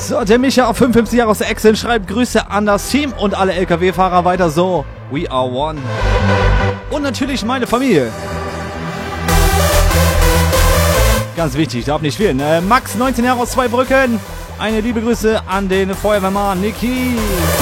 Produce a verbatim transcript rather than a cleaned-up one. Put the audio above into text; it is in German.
So, der Micha auf fünfundfünfzig Jahre aus der Exen schreibt Grüße an das Team und alle L K W-Fahrer weiter so. We are one. Und natürlich meine Familie. Ganz wichtig, darf nicht fehlen. Äh, Max, neunzehn Jahre aus Zweibrücken. Eine liebe Grüße an den Feuerwehrmann Niki.